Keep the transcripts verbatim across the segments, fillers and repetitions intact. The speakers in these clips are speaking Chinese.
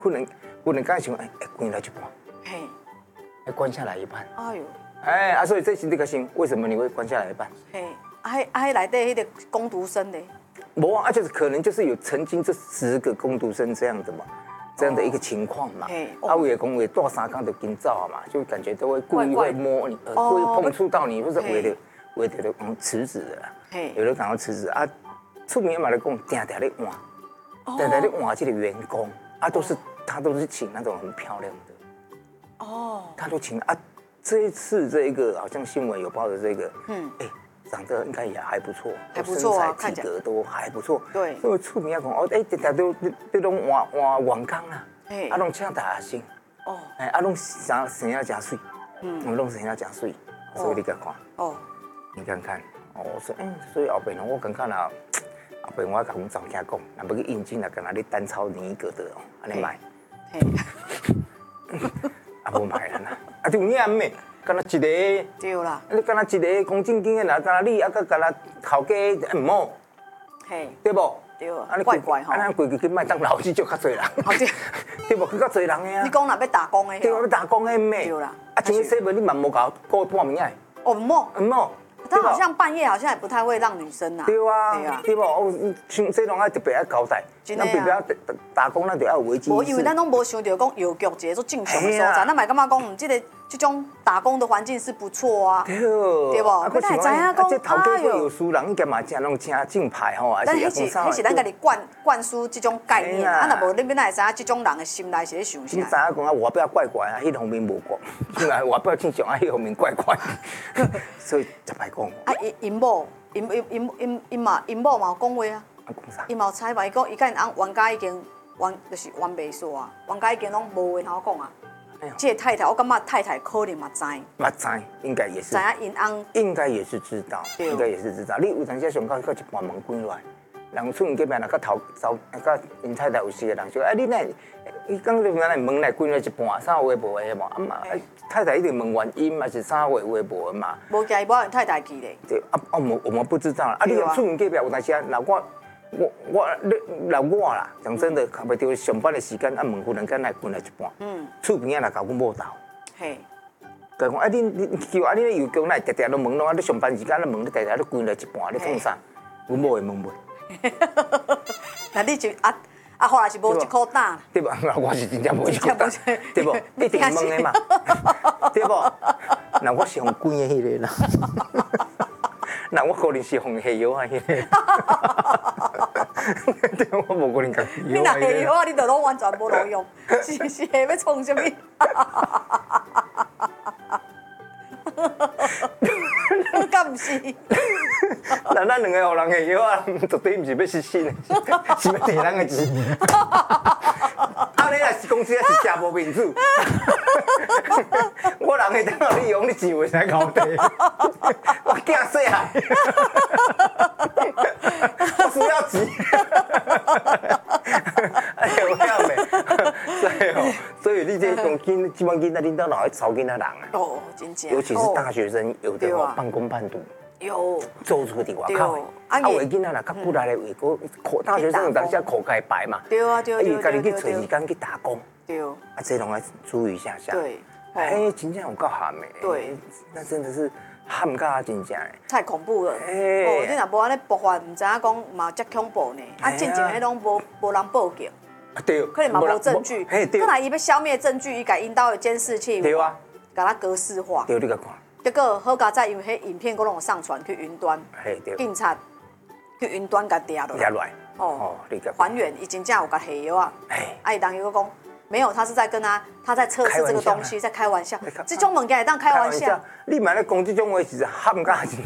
可能可能刚想哎，关来一半， 嘿， 哎，关下来一半。 哎呦， 哎啊，所以这是你个心，为什么你会关下来一半？ 嘿，啊迄啊迄内底迄个工读生嘞， 没啊，就是可能就是有曾经这十个工读生这样的嘛。这样的一个情况嘛，啊，有的讲会大三缸就紧走嘛，就感觉都会故意会摸你，呃，故意碰触到你，或者为了为了讲辞职的啦，有的讲要辞职啊，出名嘛来讲，定定咧换，定定咧换这个员工啊，都是他都是请那种很漂亮的，哦，他都请啊，这一次这一个好像新闻有报的这个，嗯，哎。长得应该也还不错， 还不错啊， 体格都还不错。 对， 所以出名讲哦，哎，大家都都拢换换员工啦，啊，拢请大学生，哦，哎，啊，拢生生啊真水，嗯，拢生啊真水，所以你看看，哦，你看看，哦，说，哎，所以后边我感觉啦，后边我甲阮丈囝讲，若要去应征啦，干那你单操你一个的哦，安尼买，啊，无买啦，啊，就念咩？干那一个， 对啦， 你干那一个讲正经的啦，干那你啊个干那头家唔好，嘿，对不？ 对啊，怪怪吼， 啊，咱规矩去麦当劳去就较侪人，对，对不？去较侪人的啊。 你讲若要打工的， 对，要打工的咩？ 对啦， 啊，像西门你嘛无搞过半暝啊？ 哦，唔好， 唔好。 他好像半夜好像也不太会让女生呐。 对啊，对啊，对不？哦，像这种爱特别爱交代，咱特别要打工，咱就要有危机意识。 无，因为咱拢无想到讲邮局一个做正常的所在，咱嘛感觉讲，嗯，这个这种打工的环境是不错啊。对，对不？啊， 不是啊，这头家会有输人，应该嘛正拢请正牌吼， 但迄是迄是咱家己灌灌输这种概念，啊，若无你要哪会知影这种人的心内是咧想啥？ 你知影讲啊，外表怪怪啊，迄方面无怪，因为外表正常啊，迄方面怪怪，所以就歹讲。 啊，因因某，因因因因因嘛，因某嘛有讲话啊。 啊，讲啥？ 伊嘛有采访，伊讲伊甲因翁冤家已经冤，就是冤袂煞啊，冤家已经拢无话通讲啊。这个太太，我感觉太太可能嘛知。 嘛知，应该也是。 知影因翁。 应该也是知道，应该也是知道。你有当时上到到一半门关落来，人厝隔壁若甲头走，甲因太太有事的人说，哎，你奈，伊讲你原来门来关了一半，啥话无话嘛？啊嘛，太太一定问原因嘛，是啥话话无嘛？ 无惊伊无因太太去咧。 对，啊，我们我们不知道啦。啊，你厝隔壁有当时啊，若我。我我你若我啦，讲真的，袂着上班的时间，啊，门忽然间来关来一半，嗯，厝边啊来甲阮某斗，嘿，甲讲啊，你你叫啊，你咧邮局来常常都门拢啊，你上班时间咧门咧常常都关来一半，你创啥？阮某会问袂。 那你就啊啊，后来是无一箍胆， 对吧？我是真正无一箍胆，对不？一定问的嘛，对不？那我是用关的迄个啦。那我可能是红黑油啊，迄个，对，我无可能讲你若黑油啊，你就拢完全无路用，是是下要创什么？敢毋是？ 那咱两个互人黑油啊，绝对毋是要失信的，是要摕咱的钱。啊，你若是公司也是真无面子。我人会当互你用，你钱为啥交摕？我囝细汉，我需要钱。哎呀，我晓袂，所以哦，所以你这种囡，即帮囡仔，恁都老爱操囡仔人啊。哦，真正。尤其是大学生，有的哦半工半读。有。做出伫外口的。啊，有囡仔啦，较不来的为个苦，大学生有当时苦该白嘛。对啊，对啊。伊家己去找时间去打工。对。啊，这种要注意一下下。对。哎，真正有够喊的。对。那真的是。喊甲真正诶， 太恐怖了！哦，你若无安尼爆发，唔知影讲嘛遮恐怖呢。啊，进前迄拢无无人报警， 对， 可能嘛无证据。嘿，对。可能伊要消灭证据，伊甲因兜的监视器， 对啊， 甲它格式化。 对，你甲看。 结果好佳在，因为迄影片佫拢有上传去云端，嘿，对。警察去云端甲抓落来。抓落来。哦，你甲还原，伊真正有甲下药啊。哎，啊，伊当时佫讲。没有，他是在跟他，他在测试这个东西，在开玩笑。这种物件会当开玩笑。 你买咧讲这种话是喊甲是。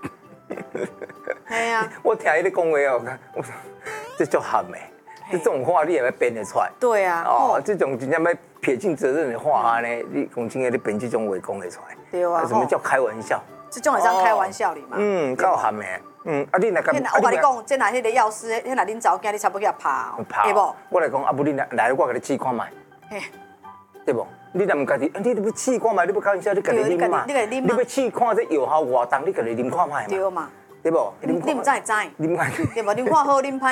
系啊。 我听伊咧讲话哦，我说这叫喊诶，这种话你也要编得出来。 对啊。 哦，这种真正要撇清责任的话呢，你讲真诶，你编这种话讲得出来。 对啊。 什么叫开玩笑？ 这种会当开玩笑哩嘛。 嗯，够喊诶。嗯，啊，你若甲， 我跟你讲，这若迄个药师，迄若恁查某囝，你差不多给他拍哦， 会无？我来讲，啊，不，你来来，我给你试看卖，对不？你若唔家己，你你要试看卖，你要开玩笑，你家己啉嘛，你你要试看这药效偌重，你家己啉看卖嘛，对嘛？对不？ 你唔知会知， 啉看， 对无？啉看好，啉歹。